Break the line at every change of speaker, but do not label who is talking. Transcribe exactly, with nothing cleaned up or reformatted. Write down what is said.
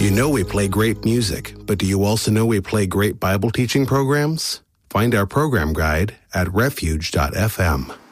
You know we play great music, but do you also know we play great Bible teaching programs? Find our program guide at refuge dot f m.